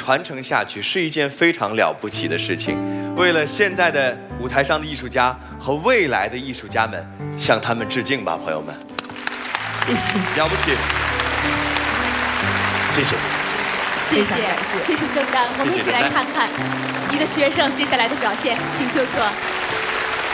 传承下去是一件非常了不起的事情。为了现在的舞台上的艺术家和未来的艺术家们，向他们致敬吧，朋友们。 谢谢， 了不起，谢谢， 谢谢，谢谢郑丹。我们一起来看看你的学生接下来的表现，请就坐。